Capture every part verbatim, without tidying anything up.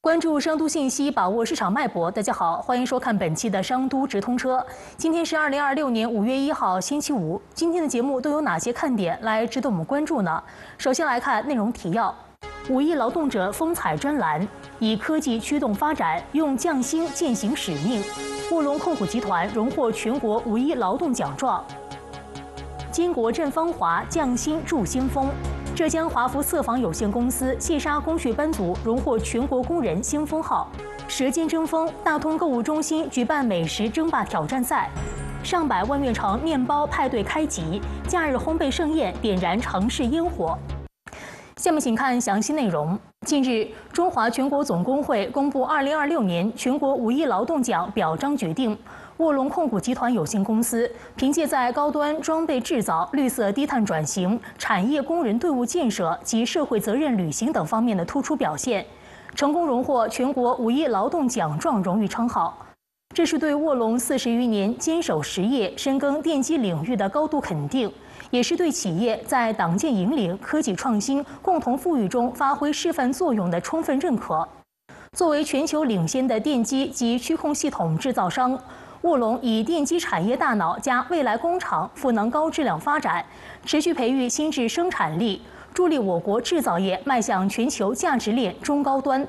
关注商都信息，把握市场脉搏。大家好，欢迎收看本期的商都直通车。今天是二零二六年五月一号，星期五。今天的节目都有哪些看点来值得我们关注呢？首先来看内容提要：五亿劳动者风采专栏，以科技驱动发展，用匠心践行使命。卧龙控股集团荣获全国五一劳动奖状。金国振芳华，匠心铸新风。浙江华福色纺有限公司细纱工序班组荣获全国工人先锋号。舌尖争锋，大通购物中心举办美食争霸挑战赛。上百万元城面包派对开集，假日烘焙盛宴点燃城市烟火。下面请看详细内容。近日，中华全国总工会公布二零二六年全国五一劳动奖表彰决定。卧龙控股集团有限公司凭借在高端装备制造、绿色低碳转型、产业工人队伍建设及社会责任履行等方面的突出表现，成功荣获全国五一劳动奖状荣誉称号。这是对卧龙四十余年坚守实业、深耕电机领域的高度肯定，也是对企业在党建引领、科技创新、共同富裕中发挥示范作用的充分认可。作为全球领先的电机及驱控系统制造商，卧龙以电机产业大脑加未来工厂赋能高质量发展，持续培育新质生产力，助力我国制造业迈向全球价值链中高端。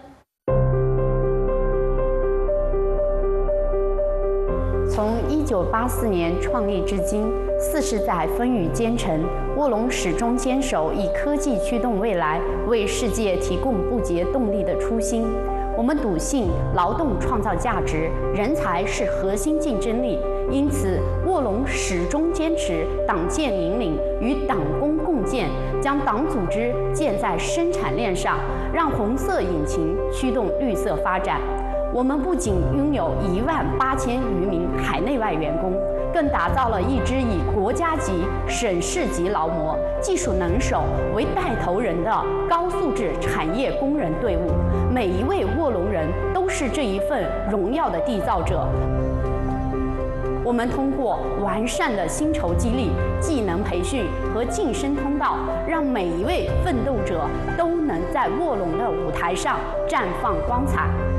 从一九八四年创立至今，四十载风雨兼程，卧龙始终坚守以科技驱动未来，为世界提供不竭动力的初心。我们笃信劳动创造价值，人才是核心竞争力。因此，卧龙始终坚持党建引领与党工共建，将党组织建在生产链上，让红色引擎驱动绿色发展。我们不仅拥有一万八千余名海内外员工，更打造了一支以国家级、省市级劳模、技术能手为带头人的高素质产业工人队伍。每一位卧龙人都是这一份荣耀的缔造者。我们通过完善的薪酬激励、技能培训和晋升通道，让每一位奋斗者都能在卧龙的舞台上绽放光彩。